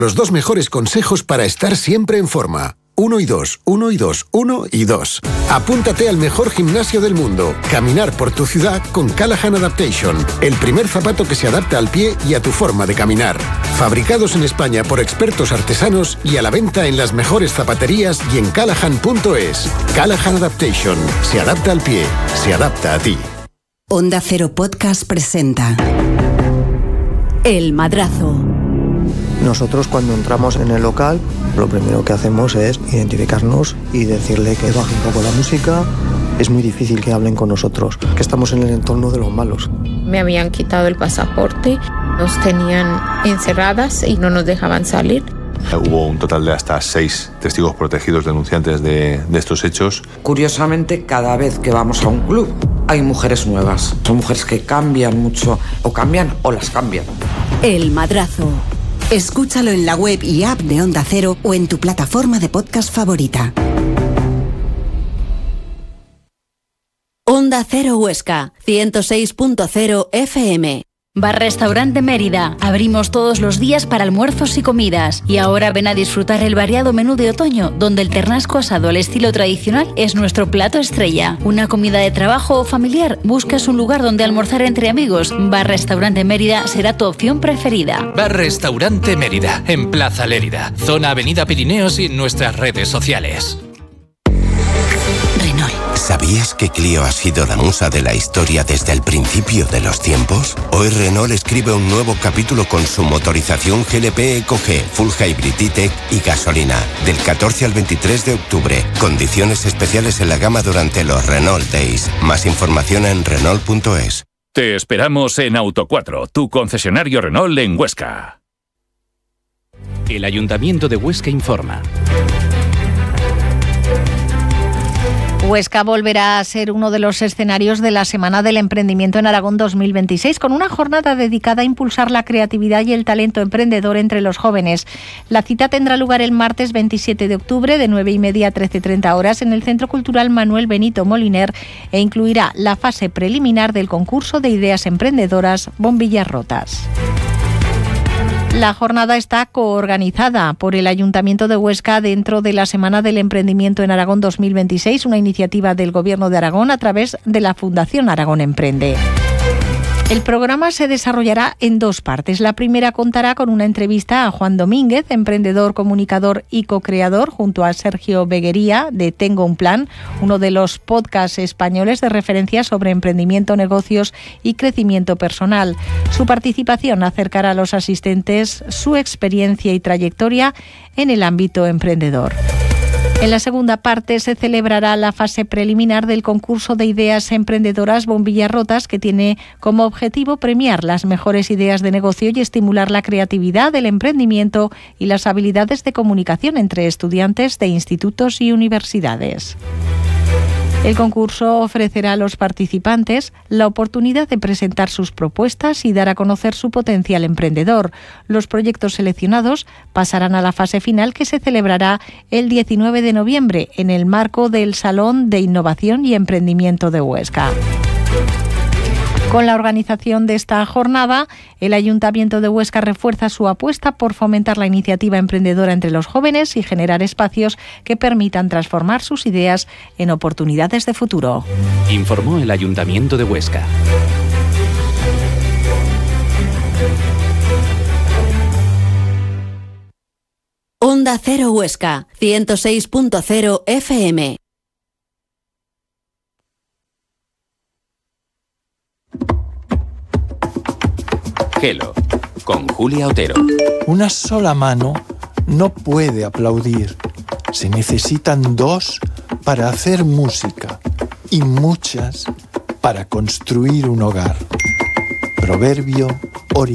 Los 2 mejores consejos para estar siempre en forma. 1 y 2, 1 y 2, 1 y 2. Apúntate al mejor gimnasio del mundo. Caminar por tu ciudad con Callahan Adaptation. El primer zapato que se adapta al pie y a tu forma de caminar. Fabricados en España por expertos artesanos y a la venta en las mejores zapaterías y en callahan.es. Callahan Adaptation. Se adapta al pie. Se adapta a ti. Onda Cero Podcast presenta El Madrazo. Nosotros cuando entramos en el local, lo primero que hacemos es identificarnos y decirle que baje un poco la música. Es muy difícil que hablen con nosotros, que estamos en el entorno de los malos. Me habían quitado el pasaporte, nos tenían encerradas y no nos dejaban salir. Hubo un total de hasta 6 testigos protegidos denunciantes de estos hechos. Curiosamente, cada vez que vamos a un club hay mujeres nuevas. Son mujeres que cambian mucho, o cambian o las cambian. El Madrazo. Escúchalo en la web y app de Onda Cero o en tu plataforma de podcast favorita. Onda Cero Huesca, 106.0 FM. Bar Restaurante Mérida. Abrimos todos los días para almuerzos y comidas. Y ahora ven a disfrutar el variado menú de otoño, donde el ternasco asado al estilo tradicional es nuestro plato estrella. Una comida de trabajo o familiar, buscas un lugar donde almorzar entre amigos. Bar Restaurante Mérida será tu opción preferida. Bar Restaurante Mérida, en Plaza Lérida, zona Avenida Pirineos y en nuestras redes sociales. ¿Sabías que Clio ha sido la musa de la historia desde el principio de los tiempos? Hoy Renault escribe un nuevo capítulo con su motorización GLP EcoG, Full Hybrid E-Tech y gasolina, del 14 al 23 de octubre. Condiciones especiales en la gama durante los Renault Days. Más información en Renault.es. Te esperamos en Auto 4, tu concesionario Renault en Huesca. El Ayuntamiento de Huesca informa. Huesca volverá a ser uno de los escenarios de la Semana del Emprendimiento en Aragón 2026, con una jornada dedicada a impulsar la creatividad y el talento emprendedor entre los jóvenes. La cita tendrá lugar el martes 27 de octubre de 9:30 a 13:30 horas en el Centro Cultural Manuel Benito Moliner e incluirá la fase preliminar del concurso de ideas emprendedoras Bombillas Rotas. La jornada está coorganizada por el Ayuntamiento de Huesca dentro de la Semana del Emprendimiento en Aragón 2026, una iniciativa del Gobierno de Aragón a través de la Fundación Aragón Emprende. El programa se desarrollará en 2 partes. La primera contará con una entrevista a Juan Domínguez, emprendedor, comunicador y co-creador, junto a Sergio Beguería de Tengo un Plan, uno de los podcasts españoles de referencia sobre emprendimiento, negocios y crecimiento personal. Su participación acercará a los asistentes su experiencia y trayectoria en el ámbito emprendedor. En la segunda parte se celebrará la fase preliminar del concurso de ideas emprendedoras Bombillas Rotas, que tiene como objetivo premiar las mejores ideas de negocio y estimular la creatividad, el emprendimiento y las habilidades de comunicación entre estudiantes de institutos y universidades. El concurso ofrecerá a los participantes la oportunidad de presentar sus propuestas y dar a conocer su potencial emprendedor. Los proyectos seleccionados pasarán a la fase final, que se celebrará el 19 de noviembre en el marco del Salón de Innovación y Emprendimiento de Huesca. Con la organización de esta jornada, el Ayuntamiento de Huesca refuerza su apuesta por fomentar la iniciativa emprendedora entre los jóvenes y generar espacios que permitan transformar sus ideas en oportunidades de futuro. Informó el Ayuntamiento de Huesca. Onda Cero Huesca, 106.0 FM. Gelo, con Julia Otero. Una sola mano no puede aplaudir. Se necesitan 2 para hacer música y muchas para construir un hogar. Proverbio